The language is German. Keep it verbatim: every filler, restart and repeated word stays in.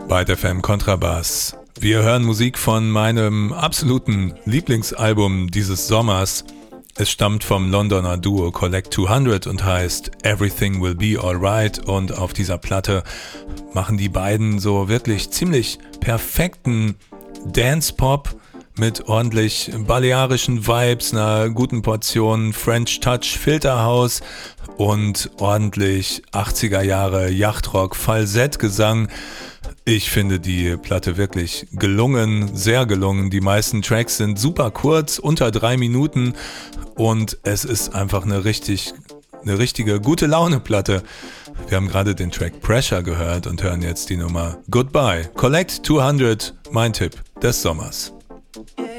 Bei der F M Kontrabass. Wir hören Musik von meinem absoluten Lieblingsalbum dieses Sommers. Es stammt vom Londoner Duo Collect zweihundert und heißt Everything Will Be Alright. Und auf dieser Platte machen die beiden so wirklich ziemlich perfekten Dance-Pop mit ordentlich balearischen Vibes, einer guten Portion French Touch Filterhouse und ordentlich achtziger Jahre Yachtrock Falsettgesang. Ich finde die Platte wirklich gelungen, sehr gelungen. Die meisten Tracks sind super kurz, unter drei Minuten und es ist einfach eine richtig, eine richtige gute Laune-Platte. Wir haben gerade den Track Pressure gehört und hören jetzt die Nummer Goodbye. Collect zweihundert, mein Tipp des Sommers.